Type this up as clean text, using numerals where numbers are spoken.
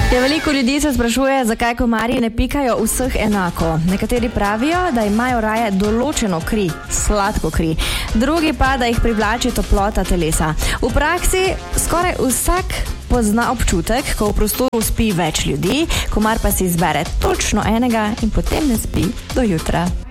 Veliko ljudi se sprašuje, zakaj komarji ne pikajo vseh enako. Nekateri pravijo, da imajo raje določeno kri, sladko kri. Drugi pa, da jih privlači toplota telesa. V praksi skoraj vsak pozna občutek, ko v prostoru spi več ljudi, komar pa si izbere točno enega in potem ne spi do jutra.